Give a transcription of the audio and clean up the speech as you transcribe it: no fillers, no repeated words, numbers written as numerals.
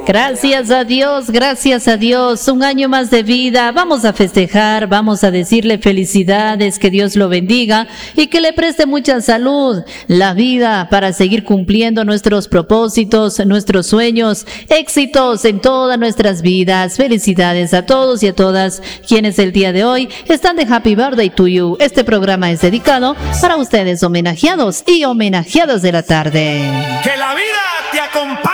Gracias a Dios, gracias a Dios. Un año más de vida. Vamos a festejar, vamos a decirle felicidades, que Dios lo bendiga y que le preste mucha salud, la vida para seguir cumpliendo nuestros propósitos, nuestros sueños, éxitos en todas nuestras vidas. Felicidades a todos y a todas quienes el día de hoy están de Happy Birthday to You. Este programa es dedicado para ustedes, homenajeados y homenajeadas de la tarde. Que la vida te acompañe.